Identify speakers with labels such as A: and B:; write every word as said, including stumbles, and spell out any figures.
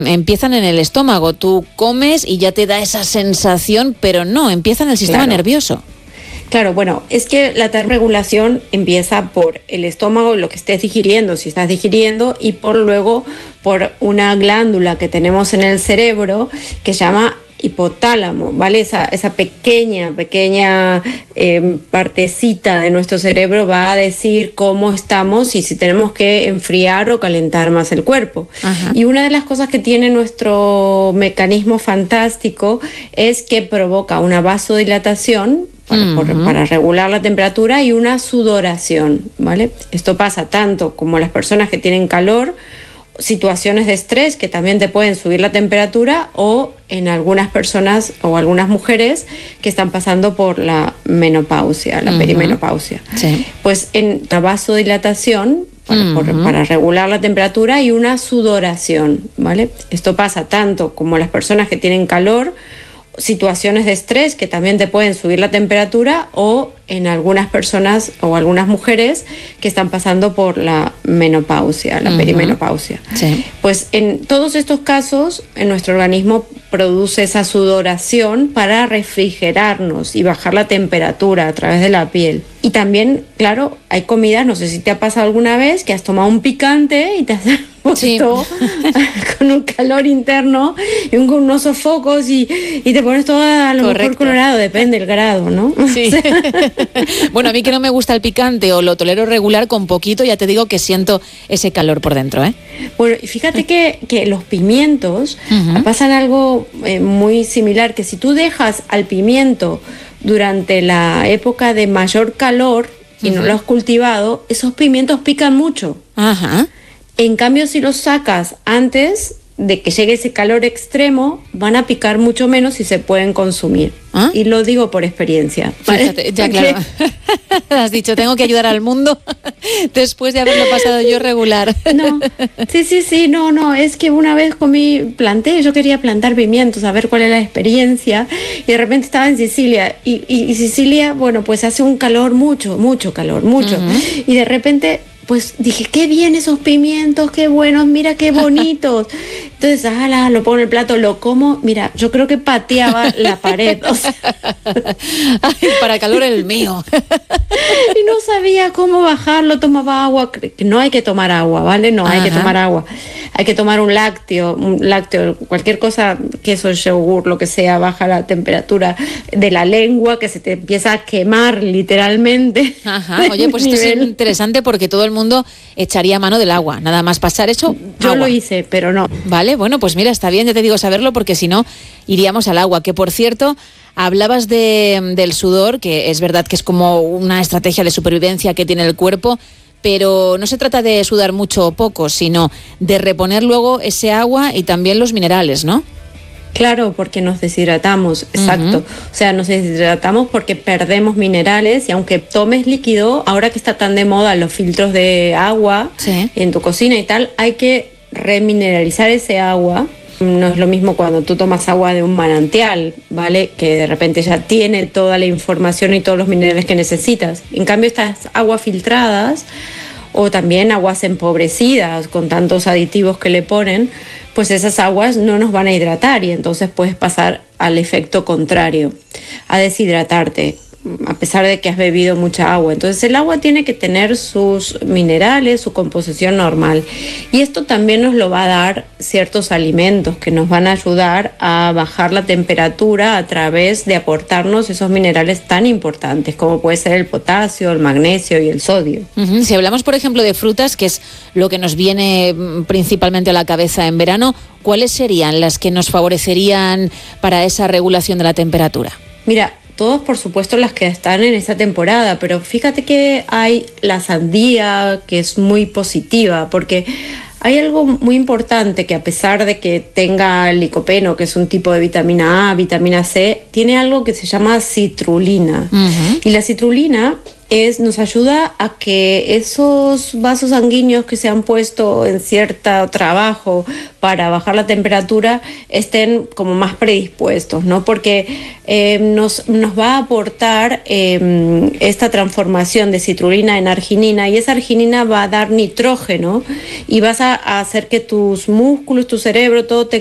A: Empiezan en el estómago, tú comes y ya te da esa sensación, pero no, empieza en el sistema
B: Claro.
A: nervioso.
B: Claro, bueno, es que la termorregulación empieza por el estómago, lo que estés digiriendo, si estás digiriendo, y por luego por una glándula que tenemos en el cerebro que se llama hipotálamo, ¿vale? Esa, esa pequeña, pequeña eh, partecita de nuestro cerebro va a decir cómo estamos y si tenemos que enfriar o calentar más el cuerpo.
A: Ajá.
B: Y una de las cosas que tiene nuestro mecanismo fantástico es que provoca una vasodilatación para, por-
A: Ujú.
B: para regular la temperatura y una sudoración, ¿vale? Esto pasa tanto como las personas que tienen calor, situaciones de estrés que también te pueden subir la temperatura, o en algunas personas o algunas mujeres que están pasando por la menopausia, la
A: Ujú.
B: perimenopausia.
A: Sí.
B: Pues en la vasodilatación para, por-
A: Ujú.
B: para regular la temperatura y una sudoración, ¿vale? Esto pasa tanto como las personas que tienen calor, situaciones de estrés que también te pueden subir la temperatura, o en algunas personas o algunas mujeres que están pasando por la menopausia, la
A: Ujú.
B: perimenopausia.
A: Sí.
B: Pues en todos estos casos, en nuestro organismo produce esa sudoración para refrigerarnos y bajar la temperatura a través de la piel. Y también, claro, hay comidas, no sé si te ha pasado alguna vez, que has tomado un picante y te has
A: Sí.
B: puesto con un calor interno y un- con unos sofocos y, y te pones todo a lo
A: Correcto.
B: mejor colorado, depende del grado, ¿no?
A: Sí. Bueno, a mí que no me gusta el picante o lo tolero regular, con poquito ya te digo que siento ese calor por dentro, ¿eh?
B: Bueno, y fíjate que, que los pimientos
A: Ujú.
B: pasan algo eh, muy similar, que si tú dejas al pimiento durante la época de mayor calor y no
A: Ujú.
B: lo has cultivado, esos pimientos pican mucho.
A: Ajá.
B: En cambio, si los sacas antes de que llegue ese calor extremo, van a picar mucho menos y se pueden consumir.
A: ¿Ah?
B: Y lo digo por experiencia. ¿vale?
A: Fíjate, ya
B: Porque-
A: claro. Has dicho, tengo que ayudar al mundo después de haberlo pasado yo regular.
B: No, sí, sí, sí, no, no, es que una vez comí, planté, yo quería plantar pimientos, a ver cuál era la experiencia, y de repente estaba en Sicilia, y, y, y Sicilia, bueno, pues hace un calor, mucho, mucho calor, mucho,
A: Ujú.
B: y de repente, pues dije, qué bien esos pimientos, qué buenos, mira qué bonitos. Entonces, ala, lo pongo en el plato, lo como, mira, yo creo que pateaba la pared, o sea,
A: Ay, para calor el mío.
B: y no sabía cómo bajarlo, tomaba agua, que no hay que tomar agua, ¿vale? No hay que
A: Ajá.
B: tomar agua, hay que tomar un lácteo, un lácteo, cualquier cosa, queso, yogur, lo que sea, baja la temperatura de la lengua, que se te empieza a quemar literalmente.
A: Ajá. Oye, pues esto es
B: Nivel.
A: interesante porque todo el mundo echaría mano del agua. Nada más pasar eso,
B: Yo
A: agua.
B: lo hice, pero no.
A: Vale, bueno, pues mira, está bien, ya te digo saberlo, porque si no, iríamos al agua. Que por cierto, hablabas de, del sudor, que es verdad que es como una estrategia de supervivencia que tiene el cuerpo, pero no se trata de sudar mucho o poco, sino de reponer luego ese agua y también los minerales, ¿no?
B: Claro, porque nos deshidratamos, exacto.
A: Ujú.
B: O sea, nos deshidratamos porque perdemos minerales, y aunque tomes líquido, ahora que está tan de moda los filtros de agua
A: Sí.
B: en tu cocina y tal, hay que remineralizar ese agua. No es lo mismo cuando tú tomas agua de un manantial, ¿vale? Que de repente ya tiene toda la información y todos los minerales que necesitas. En cambio, estas aguas filtradas, o también aguas empobrecidas con tantos aditivos que le ponen, pues esas aguas no nos van a hidratar, y entonces puedes pasar al efecto contrario, a deshidratarte, a pesar de que has bebido mucha agua. Entonces el agua tiene que tener sus minerales, su composición normal, y esto también nos lo va a dar ciertos alimentos que nos van a ayudar a bajar la temperatura a través de aportarnos esos minerales tan importantes como puede ser el potasio, el magnesio y el sodio.
A: Ujú. Si hablamos, por ejemplo, de frutas, que es lo que nos viene mm, principalmente a la cabeza en verano, ¿cuáles serían las que nos favorecerían para esa regulación de la temperatura?
B: Mira, todos por supuesto las que están en esta temporada, pero fíjate que hay la sandía, que es muy positiva, porque hay algo muy importante, que a pesar de que tenga licopeno, que es un tipo de vitamina A, vitamina C, tiene algo que se llama citrulina.
A: Ujú.
B: Y la citrulina es, nos ayuda a que esos vasos sanguíneos que se han puesto en cierto trabajo para bajar la temperatura estén como más predispuestos, ¿no? Porque eh, nos, nos va a aportar eh, esta transformación de citrulina en arginina, y esa arginina va a dar nitrógeno y vas a, a hacer que tus músculos, tu cerebro, todo tenga